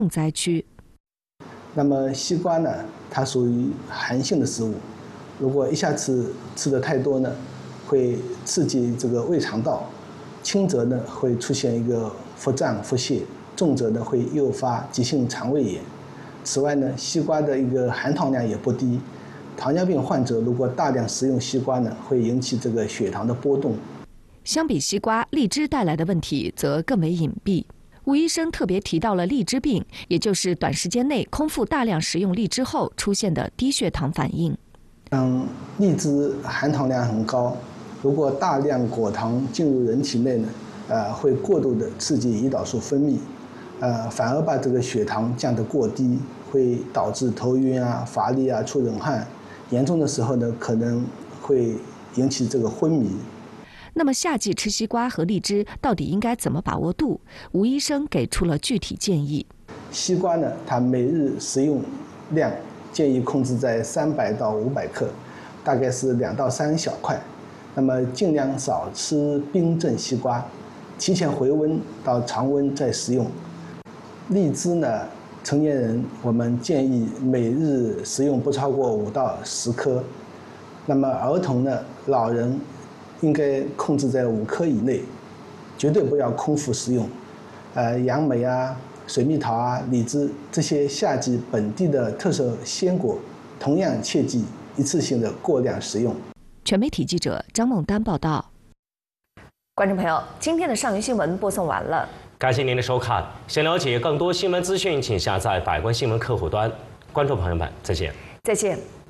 重灾区。 那么西瓜呢，它属于寒性的食物，如果一下子吃的太多呢，会刺激这个胃肠道，轻则呢会出现一个腹胀腹泻，重则呢会诱发急性肠胃炎。此外呢，西瓜的一个含糖量也不低，糖尿病患者如果大量食用西瓜呢，会引起这个血糖的波动。 相比西瓜，荔枝带来的问题则更为隐蔽。吴医生特别提到了荔枝病，也就是短时间内空腹大量食用荔枝后出现的低血糖反应。 荔枝含糖量很高，如果大量果糖进入人体内呢，会过度的刺激胰岛素分泌，反而把这个血糖降得过低，会导致头晕啊、乏力啊、出冷汗，严重的时候呢，可能会引起这个昏迷。 那么夏季吃西瓜和荔枝到底应该怎么把握度？吴医生给出了具体建议。 西瓜呢，它每日食用量建议控制在300到500克，大概是2到3小块。那么尽量少吃冰镇西瓜，提前回温到常温再食用。荔枝呢，成年人我们建议每日食用不超过5到10颗。那么儿童呢，老人应该控制在5颗以内，绝对不要空腹食用。杨梅啊、水蜜桃啊、李子这些夏季本地的特色鲜果，同样切忌一次性的过量食用。 全媒体记者张梦丹报道。 观众朋友，今天的上游新闻播送完了， 感谢您的收看。想了解更多新闻资讯，请下载百官新闻客户端。观众朋友们，再见。 再见。